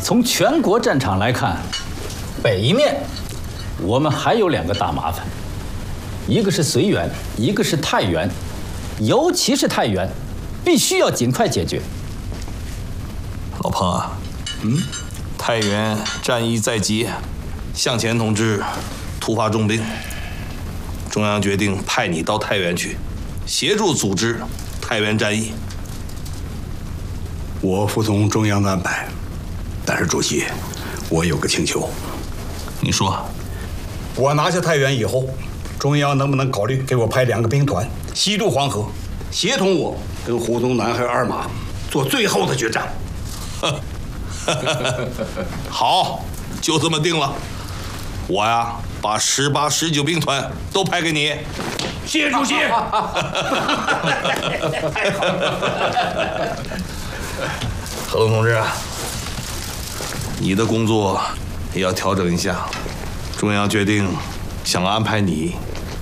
从全国战场来看，北面我们还有2个大麻烦，一个是绥远，一个是太原，尤其是太原，必须要尽快解决。 老彭啊，太原战役在即，向前同志突发重病，中央决定派你到太原去，协助组织太原战役。 我服从中央的安排，但是主席，我有个请求。 你说， 我拿下太原以后，中央能不能考虑给我派2个兵团西渡黄河，协同我跟胡宗南还有二马做最后的决战？ 好，就这么定了。我呀，把18、19兵团都派给你。 谢谢主席。 何龙同志，你的工作也要调整一下。中央决定想安排你